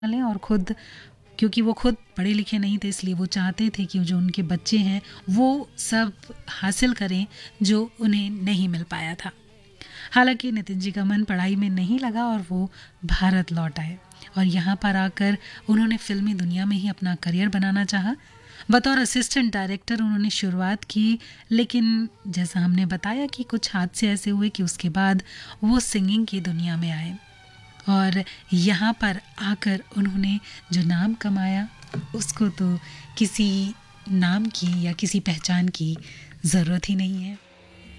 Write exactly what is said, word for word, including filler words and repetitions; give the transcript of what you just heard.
लें और खुद, क्योंकि वो खुद पढ़े लिखे नहीं थे, इसलिए वो चाहते थे कि जो उनके बच्चे हैं वो सब हासिल करें जो उन्हें नहीं मिल पाया था। हालांकि नितिन जी का मन पढ़ाई में नहीं लगा और वो भारत लौट आए और यहाँ पर आकर उन्होंने फिल्मी दुनिया में ही अपना करियर बनाना चाहा। बतौर असिस्टेंट डायरेक्टर उन्होंने शुरुआत की, लेकिन जैसा हमने बताया कि कुछ हादसे ऐसे हुए कि उसके बाद वो सिंगिंग की दुनिया में आए और यहाँ पर आकर उन्होंने जो नाम कमाया उसको तो किसी नाम की या किसी पहचान की ज़रूरत ही नहीं है।